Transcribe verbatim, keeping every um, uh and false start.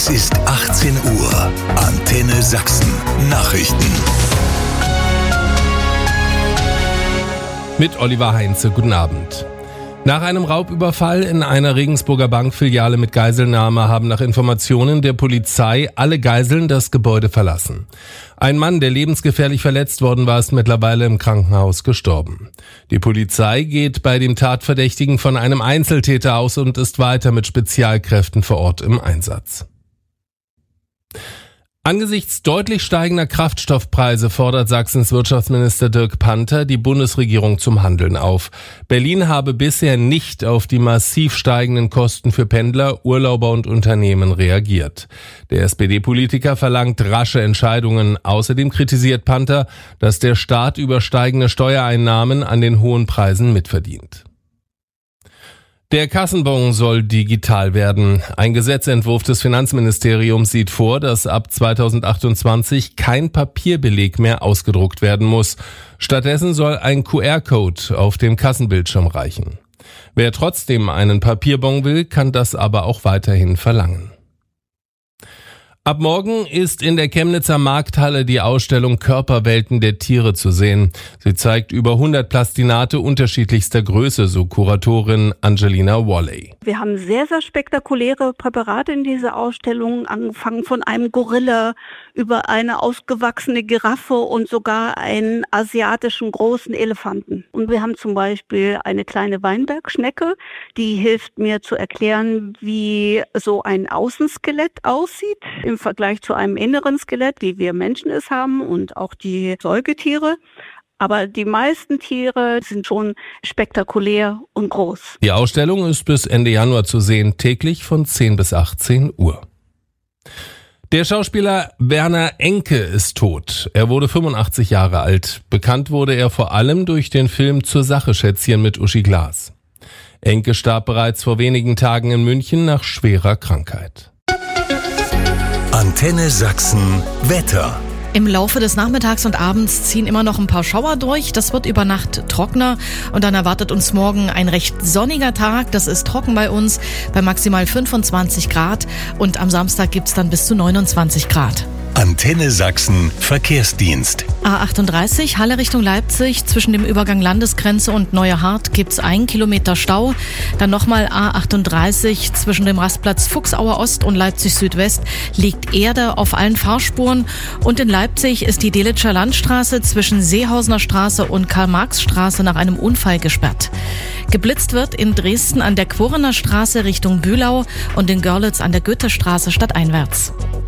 Es ist achtzehn Uhr. Antenne Sachsen. Nachrichten. Mit Oliver Heinze, guten Abend. Nach einem Raubüberfall in einer Regensburger Bankfiliale mit Geiselnahme haben nach Informationen der Polizei alle Geiseln das Gebäude verlassen. Ein Mann, der lebensgefährlich verletzt worden war, ist mittlerweile im Krankenhaus gestorben. Die Polizei geht bei dem Tatverdächtigen von einem Einzeltäter aus und ist weiter mit Spezialkräften vor Ort im Einsatz. Angesichts deutlich steigender Kraftstoffpreise fordert Sachsens Wirtschaftsminister Dirk Panther die Bundesregierung zum Handeln auf. Berlin habe bisher nicht auf die massiv steigenden Kosten für Pendler, Urlauber und Unternehmen reagiert. Der S P D-Politiker verlangt rasche Entscheidungen. Außerdem kritisiert Panther, dass der Staat über steigende Steuereinnahmen an den hohen Preisen mitverdient. Der Kassenbon soll digital werden. Ein Gesetzentwurf des Finanzministeriums sieht vor, dass ab zweitausendachtundzwanzig kein Papierbeleg mehr ausgedruckt werden muss. Stattdessen soll ein Q R-Code auf dem Kassenbildschirm reichen. Wer trotzdem einen Papierbon will, kann das aber auch weiterhin verlangen. Ab morgen ist in der Chemnitzer Markthalle die Ausstellung Körperwelten der Tiere zu sehen. Sie zeigt über hundert Plastinate unterschiedlichster Größe, so Kuratorin Angelina Walley. Wir haben sehr, sehr spektakuläre Präparate in dieser Ausstellung, angefangen von einem Gorilla über eine ausgewachsene Giraffe und sogar einen asiatischen großen Elefanten. Und wir haben zum Beispiel eine kleine Weinbergschnecke, die hilft mir zu erklären, wie so ein Außenskelett aussieht im Vergleich zu einem inneren Skelett, wie wir Menschen es haben und auch die Säugetiere. Aber die meisten Tiere sind schon spektakulär und groß. Die Ausstellung ist bis Ende Januar zu sehen, täglich von zehn bis achtzehn Uhr. Der Schauspieler Werner Enke ist tot. Er wurde fünfundachtzig Jahre alt. Bekannt wurde er vor allem durch den Film Zur Sache, Schätzchen mit Uschi Glas. Enke starb bereits vor wenigen Tagen in München nach schwerer Krankheit. Antenne Sachsen Wetter. Im Laufe des Nachmittags und Abends ziehen immer noch ein paar Schauer durch. Das wird über Nacht trockener und dann erwartet uns morgen ein recht sonniger Tag. Das ist trocken bei uns bei maximal fünfundzwanzig Grad und am Samstag gibt's dann bis zu neunundzwanzig Grad. Antenne Sachsen Verkehrsdienst. A achtunddreißig, Halle Richtung Leipzig. Zwischen dem Übergang Landesgrenze und Neuerhardt gibt's einen Kilometer Stau. Dann nochmal A achtunddreißig, zwischen dem Rastplatz Fuchsauer Ost und Leipzig Südwest liegt Erde auf allen Fahrspuren. Und in Leipzig ist die Delitzscher Landstraße zwischen Seehausener Straße und Karl-Marx-Straße nach einem Unfall gesperrt. Geblitzt wird in Dresden an der Quorener Straße Richtung Bühlau und in Görlitz an der Goethestraße stadteinwärts.